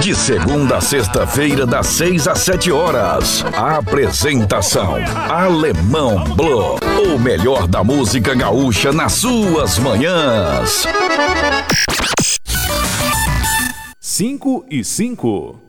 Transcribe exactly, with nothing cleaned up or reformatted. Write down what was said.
De segunda a sexta-feira, das seis às sete horas. A apresentação: Alemão Blue. O melhor da música gaúcha nas suas manhãs. Cinco e cinco.